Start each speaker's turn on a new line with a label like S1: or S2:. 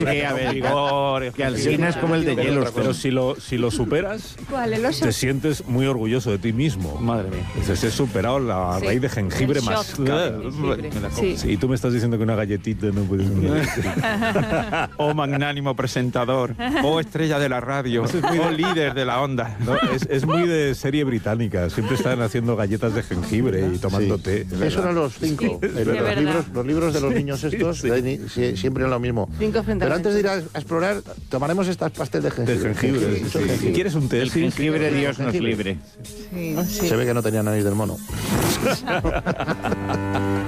S1: a ver,
S2: vigor,
S1: que Alsina es como el de Yellowstone.
S2: Pero si lo superas,
S3: ¿Cuál? ¿El oso?
S2: te sientes muy orgulloso de ti mismo.
S1: Madre mía.
S2: Dices, he superado la
S3: Sí.
S2: raíz de jengibre
S3: El
S2: más.
S3: shot de jengibre. Sí.
S2: Sí, y tú me estás diciendo que una galletita no puedes...
S4: Oh magnánimo presentador, oh estrella de la radio, oh líder de la onda.
S2: No, es muy de serie británica. Siempre están haciendo galletas de jengibre y tomando
S5: Sí.
S2: té.
S5: Eso eran los 5.
S3: Sí, de verdad.
S5: Los libros de los niños estos siempre eran lo mismo.
S3: 5 frente
S5: Pero
S3: a
S5: antes de ir a explorar, tomaremos estas pastel de
S2: De
S5: jengibre.
S2: jengibre.
S5: Mucho
S2: Sí.
S5: jengibre.
S2: ¿Quieres un té?
S1: El jengibre, Dios nos libre.
S3: Sí.
S5: Se ve que no tenía nariz del mono.